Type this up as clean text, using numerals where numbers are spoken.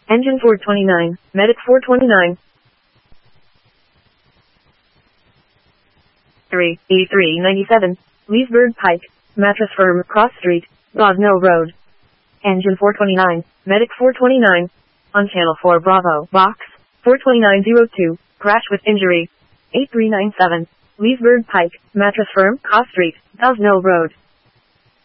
Engine 429, Medic 429. 8397, Leesburg Pike, Mattress Firm, Cross Street, Gosnell Road. Engine 429, Medic 429. On Channel 4 Bravo, Box 42902, crash with injury. 8397, Leesburg Pike, Mattress Firm, Cross Street, Gosnell Road.